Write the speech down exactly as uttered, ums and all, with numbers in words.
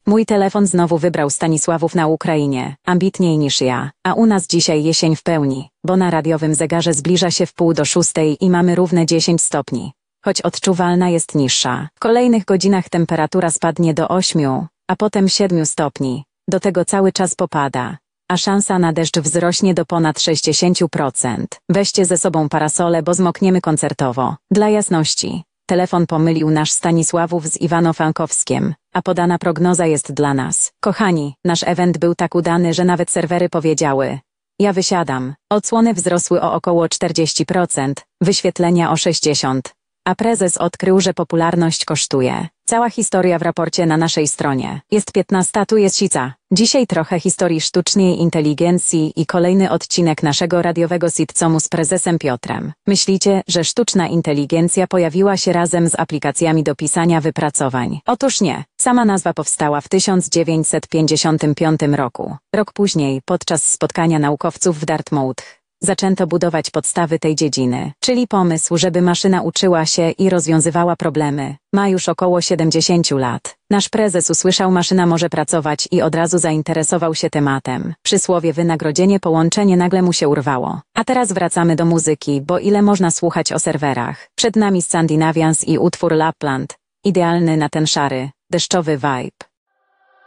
Mój telefon znowu wybrał Stanisławów na Ukrainie, ambitniej niż ja, a u nas dzisiaj jesień w pełni, bo na radiowym zegarze zbliża się w pół do szóstej i mamy równe dziesięć stopni. Choć odczuwalna jest niższa. W kolejnych godzinach temperatura spadnie do ośmiu, a potem siedmiu stopni. Do tego cały czas popada, a szansa na deszcz wzrośnie do ponad sześćdziesięciu procent. Weźcie ze sobą parasole, bo zmokniemy koncertowo. Dla jasności, telefon pomylił nasz Stanisławów z Iwano-Frankowskiem, a podana prognoza jest dla nas. Kochani, nasz event był tak udany, że nawet serwery powiedziały: ja wysiadam. Odsłony wzrosły o około czterdzieści procent, wyświetlenia o sześćdziesiąt procent. A prezes odkrył, że popularność kosztuje. Cała historia w raporcie na naszej stronie. Jest piętnasta, tu jest sica. Dzisiaj trochę historii sztucznej inteligencji i kolejny odcinek naszego radiowego sitcomu z prezesem Piotrem. Myślicie, że sztuczna inteligencja pojawiła się razem z aplikacjami do pisania wypracowań? Otóż nie. Sama nazwa powstała w tysiąc dziewięćset pięćdziesiątym piątym roku. Rok później, podczas spotkania naukowców w Dartmouth, zaczęto budować podstawy tej dziedziny, czyli pomysł, żeby maszyna uczyła się i rozwiązywała problemy. Ma już około siedemdziesięciu lat. Nasz prezes usłyszał, maszyna może pracować i od razu zainteresował się tematem. Przysłowie wynagrodzenie połączenie nagle mu się urwało. A teraz wracamy do muzyki, bo ile można słuchać o serwerach. Przed nami Scandinavians i utwór Lapland, idealny na ten szary, deszczowy vibe.